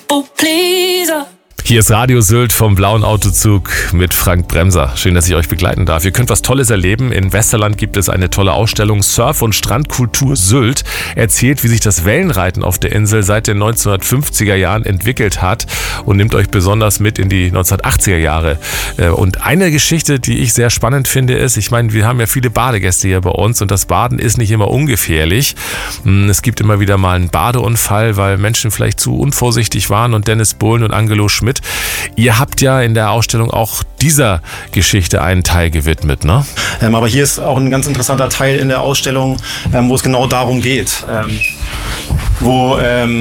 people pleaser. Hier ist Radio Sylt vom Blauen Autozug mit Frank Bremser. Schön, dass ich euch begleiten darf. Ihr könnt was Tolles erleben. In Westerland gibt es eine tolle Ausstellung Surf- und Strandkultur Sylt. Erzählt, wie sich das Wellenreiten auf der Insel seit den 1950er Jahren entwickelt hat und nimmt euch besonders mit in die 1980er Jahre. Und eine Geschichte, die ich sehr spannend finde, ist, ich meine, wir haben ja viele Badegäste hier bei uns und das Baden ist nicht immer ungefährlich. Es gibt immer wieder mal einen Badeunfall, weil Menschen vielleicht zu unvorsichtig waren, und Dennis Bohlen und Angelo Schmidt, ihr habt ja in der Ausstellung auch dieser Geschichte einen Teil gewidmet, ne? Aber hier ist auch ein ganz interessanter Teil in der Ausstellung, wo es genau darum geht. Wo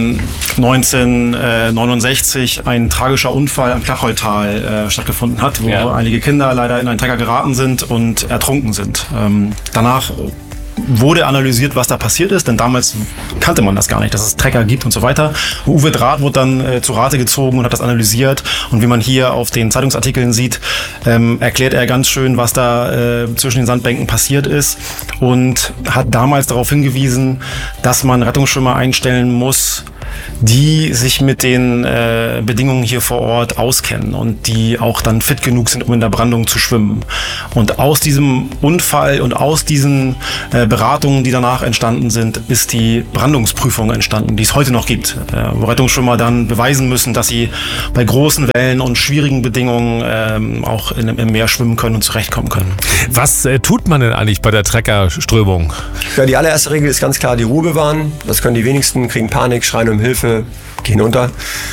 1969 ein tragischer Unfall am Klachholtal stattgefunden hat, wo einige Kinder leider in einen Trecker geraten sind und ertrunken sind. Danach wurde analysiert, was da passiert ist, denn damals kannte man das gar nicht, dass es Trecker gibt und so weiter. Uwe Draht wurde dann zu Rate gezogen und hat das analysiert, und wie man hier auf den Zeitungsartikeln sieht, erklärt er ganz schön, was da zwischen den Sandbänken passiert ist, und hat damals darauf hingewiesen, dass man Rettungsschwimmer einstellen muss, die sich mit den Bedingungen hier vor Ort auskennen und die auch dann fit genug sind, um in der Brandung zu schwimmen. Und aus diesem Unfall und aus diesen Beratungen, die danach entstanden sind, ist die Brandungsprüfung entstanden, die es heute noch gibt, wo Rettungsschwimmer dann beweisen müssen, dass sie bei großen Wellen und schwierigen Bedingungen auch im Meer schwimmen können und zurechtkommen können. Was tut man denn eigentlich bei der Treckerströmung? Ja, die allererste Regel ist ganz klar die Ruhe bewahren. Das können die wenigsten, kriegen Panik, schreien um Hilfe, gehen unter.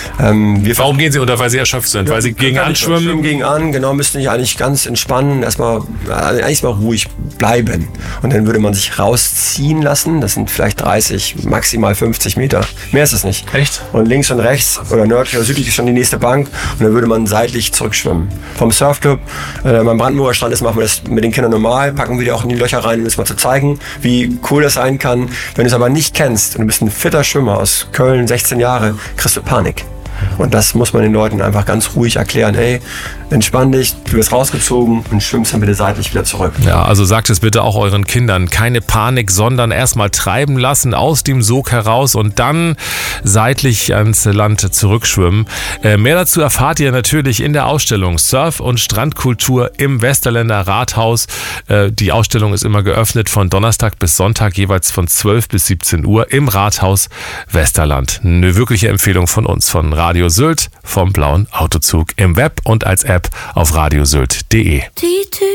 Warum gehen sie unter? Weil sie erschöpft sind? Weil sie gegen anschwimmen? Schwimmen gegen an, genau, müssten sich eigentlich ganz entspannen, eigentlich mal ruhig bleiben. Und dann würde man sich rausziehen lassen. Das sind vielleicht 30, maximal 50 Meter. Mehr ist es nicht. Echt? Und links und rechts oder nördlich oder südlich ist schon die nächste Bank, und dann würde man seitlich zurückschwimmen. Vom Surfclub, beim Brandenburger Strand ist, machen wir das mit den Kindern normal, packen wir die auch in die Löcher rein, um das mal zu zeigen, wie cool das sein kann. Wenn du es aber nicht kennst und du bist ein fitter Schwimmer aus Köln, 16 Jahre, kriegst du Panik. Und das muss man den Leuten einfach ganz ruhig erklären. Hey, entspann dich, du wirst rausgezogen und schwimmst dann bitte seitlich wieder zurück. Ja, also sagt es bitte auch euren Kindern. Keine Panik, sondern erstmal treiben lassen aus dem Sog heraus und dann seitlich ans Land zurückschwimmen. Mehr dazu erfahrt ihr natürlich in der Ausstellung Surf- und Strandkultur im Westerländer Rathaus. Die Ausstellung ist immer geöffnet von Donnerstag bis Sonntag, jeweils von 12 bis 17 Uhr im Rathaus Westerland. Eine wirkliche Empfehlung von uns, von Radio Sylt, vom Blauen Autozug im Web und als App auf radiosylt.de.